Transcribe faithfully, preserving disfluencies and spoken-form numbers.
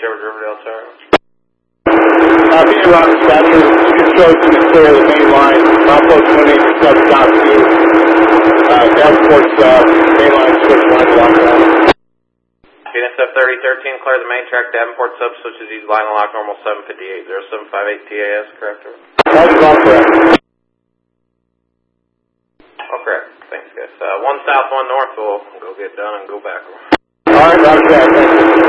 over to Riverdale Tower. Uh, being around the statue, you can show to the clear the main line, Mount twenty, seven dot two. Uh, Davenport's uh, main line switch line to lock down. Phoenix F thirty thirteen, clear the main track, Davenport sub switches, use line and lock normal seven fifty-eight, zero seven five eight T A S, correct? That is all correct. Oh, correct. Thanks, guys. Uh, one south, one north, we'll go get done and go back. All right, roger that. Thank you.